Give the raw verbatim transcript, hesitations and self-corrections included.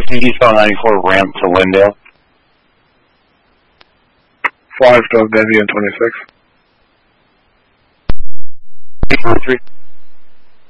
taking eastbound ninety-four ramp to Lindale. five to Devian twenty-six. eight four three.